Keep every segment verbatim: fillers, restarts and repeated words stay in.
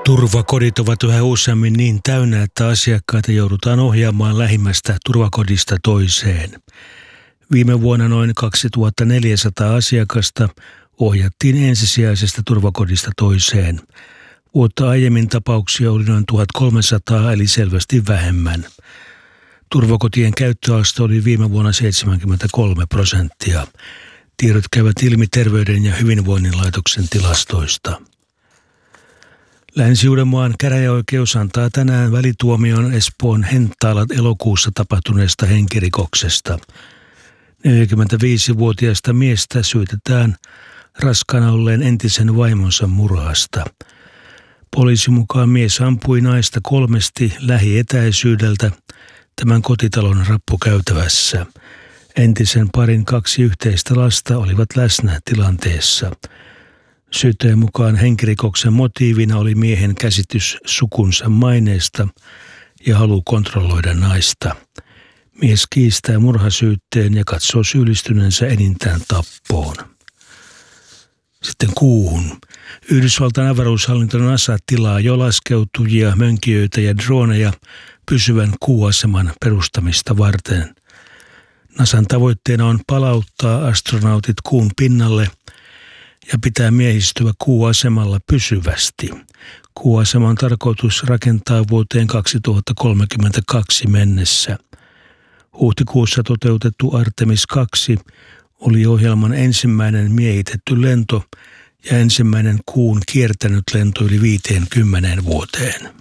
Turvakodit ovat yhä useammin niin täynnä, että asiakkaita joudutaan ohjaamaan lähimmästä turvakodista toiseen. Viime vuonna noin kaksituhattaneljäsataa asiakasta ohjattiin ensisijaisesta turvakodista toiseen. Vuotta aiemmin tapauksia oli noin tuhatkolmesataa, eli selvästi vähemmän. Turvakotien käyttöaste oli viime vuonna seitsemänkymmentäkolme prosenttia. Tiedot käyvät ilmi Terveyden ja hyvinvoinnin laitoksen tilastoista. Länsi-Uudenmaan käräjäoikeus antaa tänään välituomion Espoon Henttaalat elokuussa tapahtuneesta henkirikoksesta. neljäkymmentäviisivuotiaasta miestä syytetään raskaana olleen entisen vaimonsa murhasta. Poliisin mukaan mies ampui naista kolmesti lähietäisyydeltä tämän kotitalon rappukäytävässä. Entisen parin kaksi yhteistä lasta olivat läsnä tilanteessa. Syyttäjän mukaan henkirikoksen motiivina oli miehen käsitys sukunsa maineesta ja halu kontrolloida naista. Mies kiistää murhasyytteen ja katsoo syyllistyneensä enintään tappoon. Sitten kuuhun. Yhdysvaltain avaruushallinto NASA tilaa jo laskeutujia, mönkijöitä ja droneja pysyvän kuuaseman perustamista varten. NASAn tavoitteena on palauttaa astronautit kuun pinnalle ja pitää miehistöä kuuasemalla pysyvästi. Kuuasema on tarkoitus rakentaa vuoteen kaksituhattakolmekymmentäkaksi mennessä. Huhtikuussa toteutettu Artemis kaksi oli ohjelman ensimmäinen miehitetty lento ja ensimmäinen kuun kiertänyt lento yli viiteenkymmeneen vuoteen.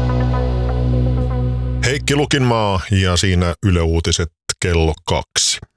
Heikki Lukinmaa ja siinä Yle Uutiset kello kaksi.